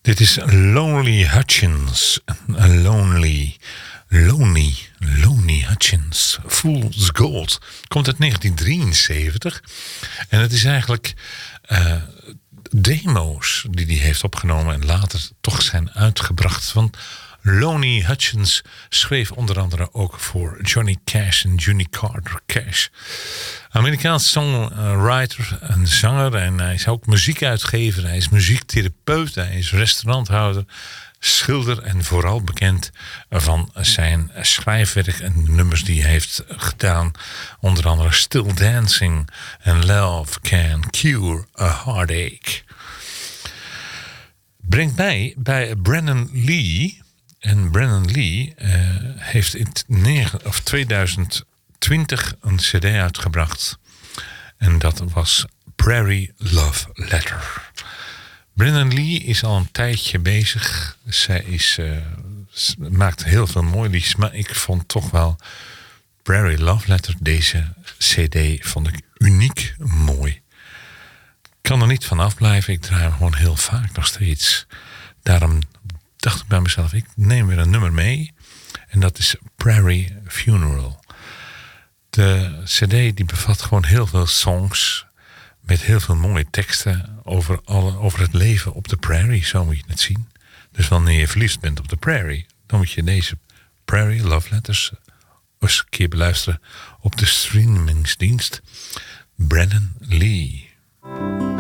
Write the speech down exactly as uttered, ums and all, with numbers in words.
Dit is Lonely Hutchins. Lonely, Lonely, Lonely Hutchins. Fool's Gold. Komt uit negentien drieënzeventig. En het is eigenlijk uh, demo's die hij heeft opgenomen en later toch zijn uitgebracht. Want Lonely Hutchins schreef onder andere ook voor Johnny Cash en Juni Carter Cash. Amerikaans songwriter en zanger. En hij is ook muziekuitgever. Hij is muziektherapeut. Hij is restauranthouder, schilder en vooral bekend van zijn schrijfwerk en nummers die hij heeft gedaan. Onder andere Still Dancing en Love Can Cure a Heartache. Brengt mij bij Brandon Lee. En Brandon Lee uh, heeft in negen, of tweeduizend twintig een cd uitgebracht. En dat was Prairie Love Letter. Brandon Lee is al een tijdje bezig. Zij is, uh, maakt heel veel mooie liedjes. Maar ik vond toch wel Prairie Love Letter, deze cd, vond ik uniek mooi. Ik kan er niet van afblijven. Ik draai hem gewoon heel vaak nog steeds. Daarom dacht ik bij mezelf, ik neem weer een nummer mee. En dat is Prairie Funeral. De cd die bevat gewoon heel veel songs met heel veel mooie teksten over, alle, over het leven op de prairie. Zo moet je het zien. Dus wanneer je verliefd bent op de prairie, dan moet je deze Prairie Love Letters eens een keer beluisteren op de streamingsdienst Brandon Lee.